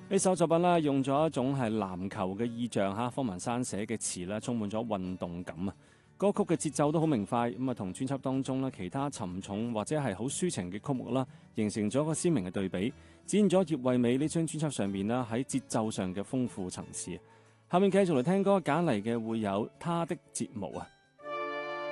呢首作品啦，用咗一種係籃球嘅意象嚇，方文山寫嘅詞啦，充滿咗運動感啊！歌曲嘅節奏都好明快，咁啊同專輯當中咧其他沉重或者係好抒情嘅曲目啦，形成咗一個鮮明嘅對比，展現咗葉惠美呢張專輯上面啦喺節奏上嘅豐富層次。下面繼續嚟聽歌，揀嚟嘅會有她的睫毛啊！